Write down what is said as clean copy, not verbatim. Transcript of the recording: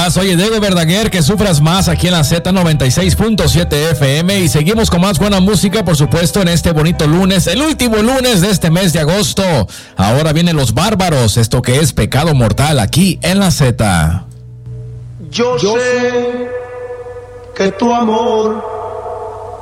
Hola, soy Diego Verdaguer, que sufras más aquí en la Z96.7 FM y seguimos con más buena música, por supuesto, en este bonito lunes, el último lunes de este mes de agosto. Ahora vienen Los Bárbaros, esto que es Pecado Mortal aquí en la Z. Yo sé que tu amor